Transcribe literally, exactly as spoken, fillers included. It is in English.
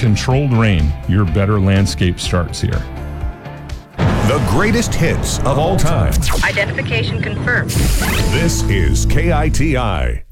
controlled rain, your better landscape starts here. The greatest hits of all time. Identification confirmed. This is K I T I.